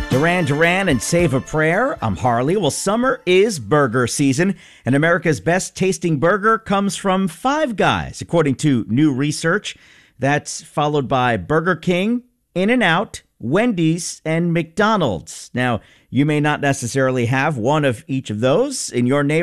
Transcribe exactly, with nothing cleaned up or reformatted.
Duran Duran and Save a Prayer. I'm Harley. Well, summer is burger season, and America's best tasting burger comes from Five Guys, according to new research. That's followed by Burger King, In-N-Out, Wendy's, and McDonald's. Now, you may not necessarily have one of each of those in your neighborhood.